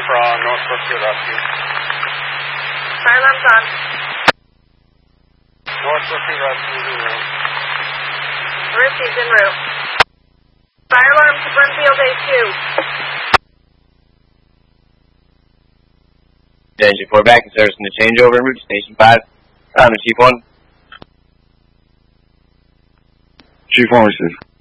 for North Brookfield Rescue. Fire alarm's on. North Brookfield Rescue is en route. Rescue's en route. Fire alarm to Burnfield A2. Engine 4 back in service from the changeover en route to Station 5. Chief 1. Chief 1 received.